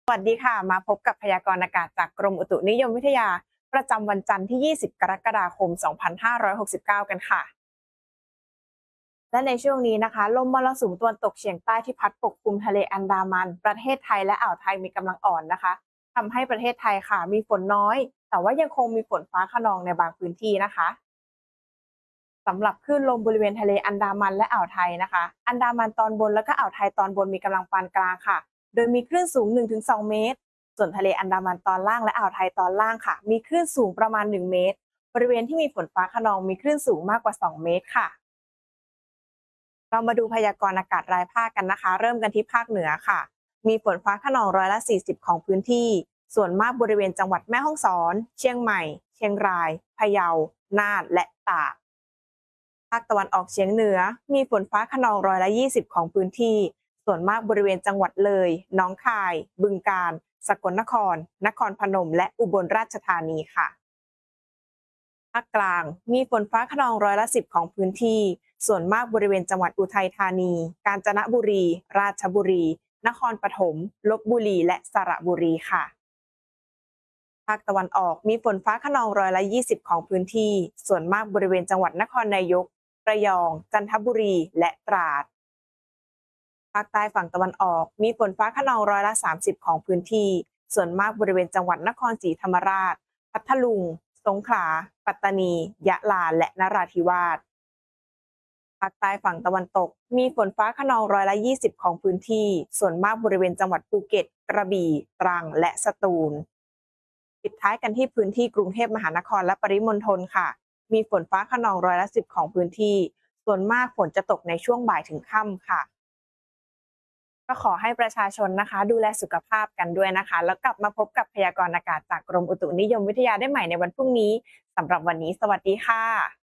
สวัสดีค่ะมาพบกับพยากรณ์อากาศจากกรมอุตุนิยมวิทยาประจำวันจันทร์ที่ 20 กรกฎาคม 2569 กันค่ะและในช่วงนี้นะคะลมมรสุมตะวันตกเฉียงใต้ที่พัดปกคลุมทะเลอันดามันประเทศไทยและอ่าวไทยมีกำลังอ่อนนะคะทำให้ประเทศไทยค่ะมีฝนน้อยแต่ว่ายังคงมีฝนฟ้าคะนองในบางพื้นที่นะคะสำหรับคลื่นลมบริเวณทะเลอันดามันและอ่าวไทยนะคะอันดามันตอนบนและก็อ่าวไทยตอนบนมีกำลังปานกลางค่ะโดยมีคลื่นสูง 1-2 เมตรส่วนทะเลอันดามันตอนล่างและอ่าวไทยตอนล่างค่ะมีคลื่นสูงประมาณ 1 เมตรบริเวณที่มีฝนฟ้าคะนองมีคลื่นสูงมากกว่า 2 เมตรค่ะเรามาดูพยากรณ์อากาศรายภาคกันนะคะเริ่มกันที่ภาคเหนือค่ะมีฝนฟ้าคะนอง40%ของพื้นที่ส่วนมากบริเวณจังหวัดแม่ฮ่องสอนเชียงใหม่เชียงรายพะเยาน่านและตาก ภาคตะวันออกเฉียงเหนือมีฝนฟ้าคะนอง20%ของพื้นที่ส่วนมากบริเวณจังหวัดเลยหนองคายบึงกาฬสกลนครนครพนมและอุบลราชธานีค่ะภาคกลางมีฝนฟ้าคะนอง10%ของพื้นที่ส่วนมากบริเวณจังหวัดอุทัยธานีกาญจนบุรีราชบุรีนครปฐมลพบุรีและสระบุรีค่ะ ภาคตะวันออกมีฝนฟ้าคะนอง20%ของพื้นที่ส่วนมากบริเวณจังหวัดนครนายกระยองจันทบุรีและตราดภาคใต้ฝั่งตะวันออกมีฝนฟ้าคะนอง30%ของพื้นที่ส่วนมากบริเวณจังหวัดนครศรีธรรมราชพัทลุงสงขลาปัตตานียะลาและนราธิวาสภาคใต้ฝั่งตะวันตกมีฝนฟ้าคะนอง20%ของพื้นที่ส่วนมากบริเวณจังหวัดภูเก็ตกระบี่ตรังและสตูล ปิดท้ายกันที่พื้นที่กรุงเทพมหานครและปริมณฑลค่ะ มีฝนฟ้าคะนอง10%ของพื้นที่ ส่วนมากฝนจะตกในช่วงบ่ายถึงค่ำค่ะ ก็ขอให้ประชาชนนะคะดูแลสุขภาพกันด้วยนะคะ แล้วกลับมาพบกับพยากรณ์อากาศจากกรมอุตุนิยมวิทยาได้ใหม่ในวันพรุ่งนี้ สำหรับวันนี้สวัสดีค่ะ